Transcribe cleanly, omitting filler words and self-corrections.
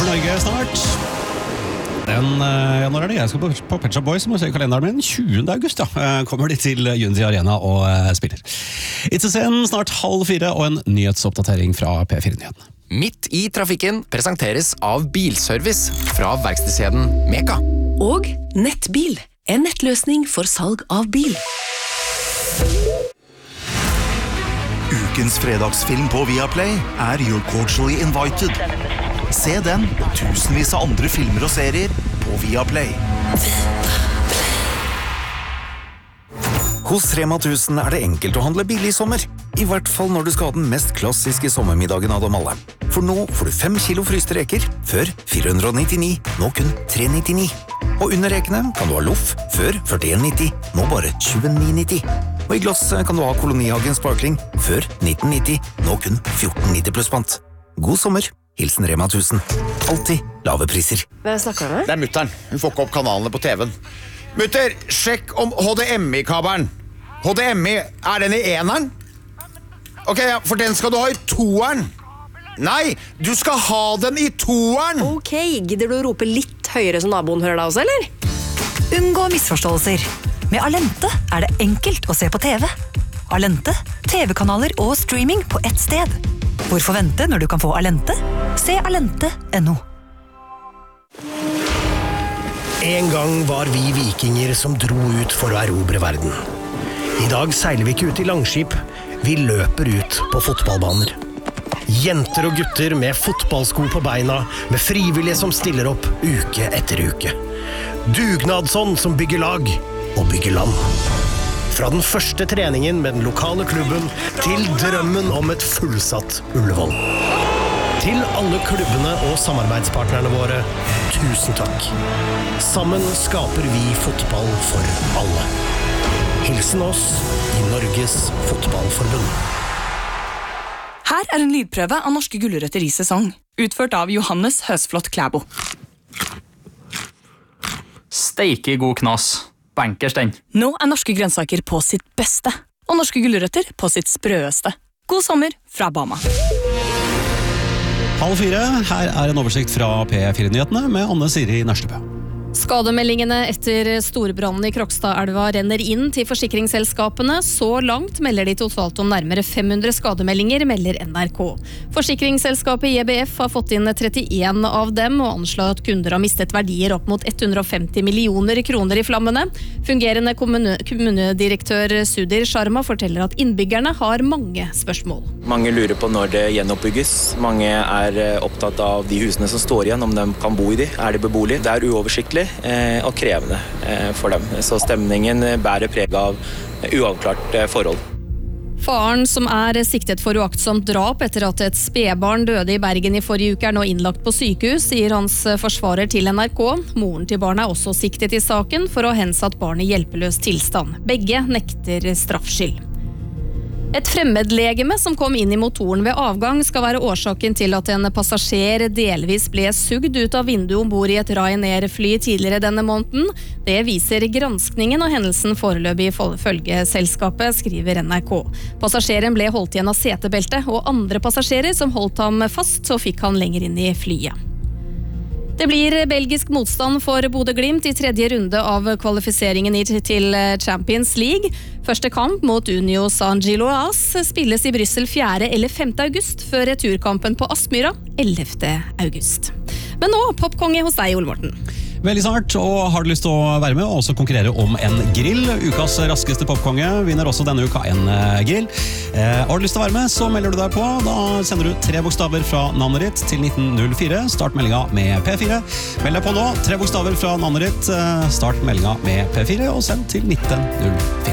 for Norge snart. Når det? Jeg skal på Pet Shop Boys, må jeg se i kalenderen min. 20. august, ja. Kommer de til Unity Arena og spiller. It's a Scene, snart 3:30, og en nyhetsoppdatering fra P4-nyhetene. Midt i trafikken presenteres av Bilservice fra verkstedskjeden Meka. Og Nettbil, en nettløsning for salg av bil. Ukens fredagsfilm på Viaplay er You're Cordially Invited. Se den og tusenvis av andre filmer og serier på Viaplay. Hos Rema 1000 er det enkelt å handle billig i sommer. I hvert fall når du skal ha den mest klassiske sommermiddagen av dem alle. For nå får du 5 kilo fryste reker, før 499, nå kun 399. Og under rekene kan du ha loff, før 41,90, nå bare 29,90. Og i glass kan du ha Kolonihagen Sparkling, før 1990, nå kun 14,90 pluss pant. God sommer, hilsen Rema 1000. Alltid lave priser. Hvem snakker du med? Det er mutteren. Hun får ikke opp kanalene på TV-en. Mutter, sjekk om HDMI-kabelen. HDMI, er den i eneren? Ok, ja, for den skal du ha i toeren. Nei, du skal ha den i toeren. Ok, gidder du å rope litt høyere så naboen hører deg også, eller? Unngå misforståelser. Med Alente er det enkelt å se på TV. Alente, TV-kanaler og streaming på ett sted. Hvorfor vente når du kan få Alente? Se alente.no. En gang var vi vikinger som dro ut for å erobre verden. I dag seiler vi ikke ut i langskip, vi løper ut på fotballbaner. Jenter og gutter med fotballsko på beina, med frivillige som stiller opp uke etter uke. Dugnadsånd som bygger lag og bygger land. Fra den første treningen med den lokale klubben til drømmen om et fullsatt Ullevål. Til alle klubbene og samarbeidspartnerne våre, tusen takk. Sammen skaper vi fotball for alle. Hilsen oss i Norges Fotballforbund. Her er en lydprøve av norske gulrøtter i sesong, utført av Johannes Høsflot Klæbo. Steike god knas. Bankers den. Nå er norske grønnsaker på sitt beste, og norske gulrøtter på sitt sprøeste. God sommer fra Bama. 3:30, her er en oversikt fra P4-nyhetene med Anne Siri Nørstebø. Skademeldingene etter storbrannen i Krokstadelva renner inn til forsikringsselskapene. Så langt melder de totalt om nærmere 500 skademeldinger, melder NRK. Forsikringsselskapet IBF har fått inn 31 av dem, og anslår at kunder har mistet verdier opp mot 150 millioner kroner i flammene. Fungerende kommunedirektør Sudir Sharma forteller at innbyggerne har mange spørsmål. Mange lurer på når det gjenoppbygges. Mange er opptatt av de husene som står igjen, om de kan bo i de. Er de beboelige? Det er uoversiktlig og krevende for dem. Så stemningen bærer preg av uavklart forhold. Faren, som er siktet for uaktsomt drap etter at et spedbarn døde i Bergen i forrige uke, er nå innlagt på sykehus, sier hans forsvarer til NRK. Moren til barnet er også siktet i saken for å ha hensatt barnet i hjelpeløs tilstand. Begge nekter straffskyld. Et fremmedlegeme som kom inn i motoren ved avgang skal være årsaken til at en passasjer delvis ble sugd ut av vinduet ombord i et Ryanair-fly tidligere denne måneden. Det viser granskningen av hendelsen foreløpig ifølge selskapet, skriver NRK. Passasjeren ble holdt igjen av setebeltet, og andre passasjerer som holdt ham fast, så fikk han lenger inn i flyet. Det blir belgisk motstand for Bodø/Glimt i tredje runde av kvalifiseringen til Champions League. Første kamp mot Union Saint-Gilloise spilles i Bryssel 4. eller 5. august, før returkampen på Aspmyra 11. august. Men nå, popkonge hos deg, Ole Morten. Veldig snart, og har du lyst til å være med og også konkurrere om en grill? Ukas raskeste popkonge vinner også denne uka en grill. Har du lyst til å være med, så melder du deg på. Da sender du 3 bokstaver fra navnet ditt til 1904. Start meldinga med P4. Meld deg på nå. 3 bokstaver fra navnet ditt. Start meldinga med P4 og send til 1904.